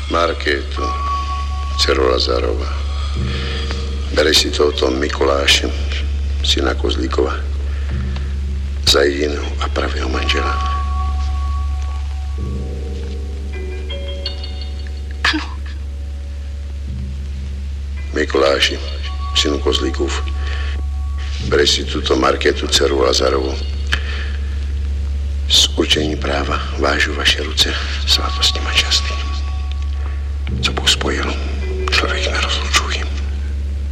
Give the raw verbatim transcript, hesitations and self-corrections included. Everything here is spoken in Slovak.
Markétu, dceru Lazarova. Bereš si tohoto Mikuláše, syna Kozlíkova, za jediného a pravého manžela. Áno. Mikuláši, synu Kozlíkov, bereš si túto Markétu, dceru Lazarovu. Z určení práva vážu vaše ruce svatostným a častným. Co Bůh spojil, člověk nerozlučí.